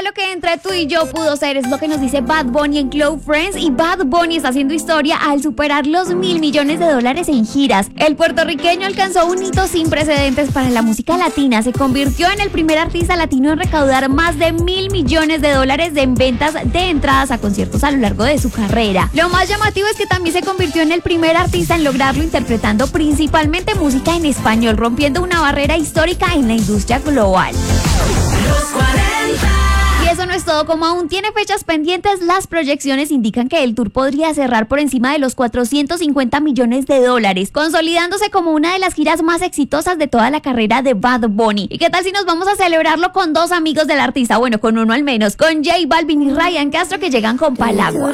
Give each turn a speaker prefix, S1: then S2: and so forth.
S1: lo que entre tú y yo pudo ser, es lo que nos dice Bad Bunny en Close Friends. Y Bad Bunny está haciendo historia al superar los $1.000 millones en giras. El puertorriqueño alcanzó un hito sin precedentes para la música latina. Se convirtió en el primer artista latino en recaudar más de $1.000 millones en ventas de entradas a conciertos a lo largo de su carrera. Lo más llamativo es que también se convirtió en el primer artista en lograrlo interpretando principalmente música en español, rompiendo una barrera histórica en la industria global.
S2: Los 40.
S1: Y eso no es todo, como aún tiene fechas pendientes, las proyecciones indican que el tour podría cerrar por encima de los $450 millones, consolidándose como una de las giras más exitosas de toda la carrera de Bad Bunny. ¿Y qué tal si nos vamos a celebrarlo con dos amigos del artista? Bueno, con uno al menos, con J Balvin y Ryan Castro, que llegan con Palagua.